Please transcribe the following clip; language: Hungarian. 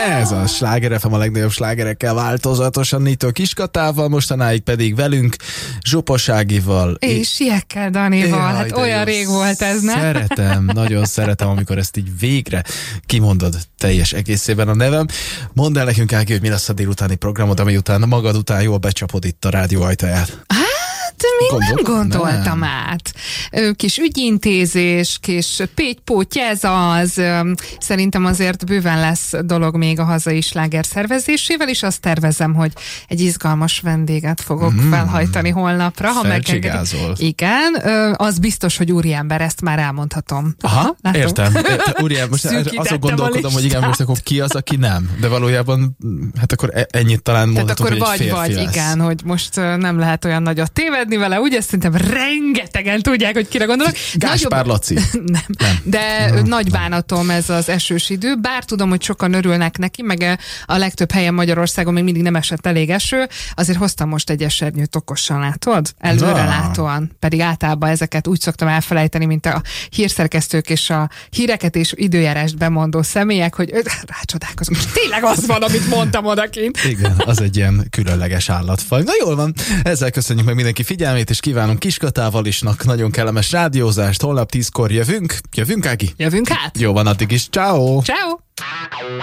Ez a Sláger FM, a legnagyobb slágerekkel változatosan Nitől Kiskatával, mostanáig pedig velünk, Zsopos Ágival. És Siekkel Danival, hát olyan rég volt ez, nem? Szeretem, nagyon szeretem, amikor ezt így végre kimondod teljes egészében a nevem. Mondd el nekünk, Ági, hogy mi lesz a délutáni programod, ami után magad után jól becsapod itt a rádió ajtaját. Még nem gondoltam át. Kis ügyintézés, kis pétypóty, ez az. Szerintem azért bőven lesz dolog még a hazai sláger szervezésével, és azt tervezem, hogy egy izgalmas vendéget fogok felhajtani holnapra. Felcsigázol. Igen, az biztos, hogy úriember, ezt már elmondhatom. Aha, értem. Úriember, most azon gondolkodom, hogy igen, most akkor ki az, aki nem. De valójában, hát akkor ennyit talán mondhatunk, hogy egy férfi lesz. Igen, hogy most nem lehet olyan nagyot tévedni vele, ugye szerintem rengetegen tudják, hogy kire gondolok. Gáspár Laci. Nem. De nagy bánatom ez az esős idő, bár tudom, hogy sokan örülnek neki, meg a legtöbb helyen Magyarországon még mindig nem esett elég eső, azért hoztam most egy esernyőt okosan, látod? Előrelátóan. Pedig általában ezeket úgy szoktam elfelejteni, mint a hírszerkesztők és a híreket és időjárást bemondó személyek, hogy rácsodálkozom, és tényleg az van, amit mondtam odakint. Igen, az egy ilyen különleges állatfaj. Na jól van, ezzel köszönjük meg mindenki figyelmét, és kívánunk Kiskatával isnak nagyon kellemes rádiózást. Holnap 10-kor jövünk. Jövünk, Ági? Jövünk át. Jó van, addig is. Ciao. Ciao.